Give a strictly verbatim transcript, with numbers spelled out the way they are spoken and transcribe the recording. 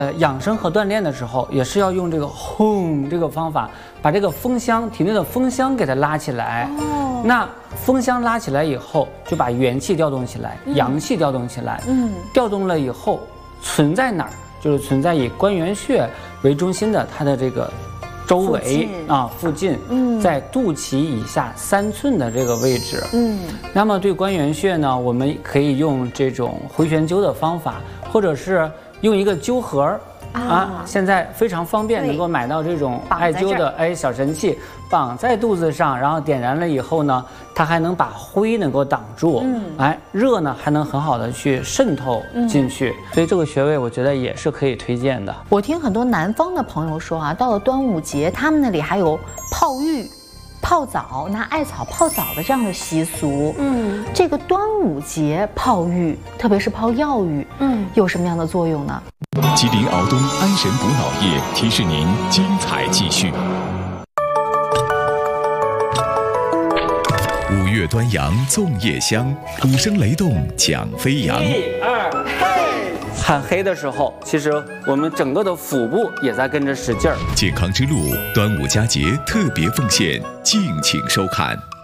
呃，养生和锻炼的时候，也是要用这个轰这个方法，把这个风箱体内的风箱给它拉起来。哦，那风箱拉起来以后，就把元气调动起来，嗯、阳气调动起来。嗯，调动了以后，存在哪儿？就是存在以关元穴为中心的它的这个周围啊附近，嗯，在肚脐以下三寸的这个位置。嗯，那么对关元穴呢，我们可以用这种回旋灸的方法，或者是用一个灸盒啊，现在非常方便，能够买到这种艾灸的哎小神器，绑在肚子上，然后点燃了以后呢，它还能把灰能够挡住，嗯，哎，热呢还能很好的去渗透进去，嗯、所以这个穴位我觉得也是可以推荐的。 我听很多南方的朋友说啊，到了端午节，他们那里还有泡浴、泡澡，拿艾草泡澡的这样的习俗。嗯，这个端午节泡浴，特别是泡药浴，嗯，有什么样的作用呢？ 吉林敖东安神补脑液提示您精彩继续。五月端阳粽叶香，鼓声雷动奖飞扬。 一二嘿！喊黑的时候，其实我们整个的腹部也在跟着使劲儿。 健康之路，端午佳节特别奉献，敬请收看。